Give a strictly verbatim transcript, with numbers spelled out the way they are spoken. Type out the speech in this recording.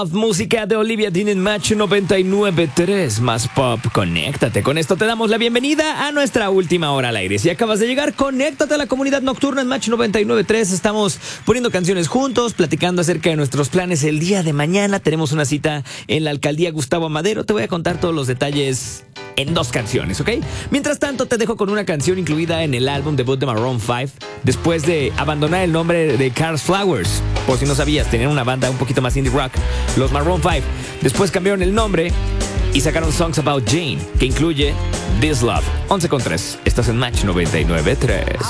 Música de Olivia Dean en Match noventa y nueve punto tres más pop. Conéctate. Con esto te damos la bienvenida a nuestra última hora al aire. Si acabas de llegar, conéctate a la comunidad nocturna en Match noventa y nueve punto tres. Estamos poniendo canciones juntos, platicando acerca de nuestros planes el día de mañana. Tenemos una cita en la alcaldía Gustavo Amadero. Te voy a contar todos los detalles en dos canciones, ¿ok? Mientras tanto, te dejo con una canción incluida en el álbum debut de Maroon cinco, después de abandonar el nombre de Carlos Flowers. Por si no sabías, tenían una banda un poquito más indie rock, los Maroon cinco. Después cambiaron el nombre y sacaron Songs About Jane, que incluye This Love. once con tres. Estás en Match noventa y nueve punto tres.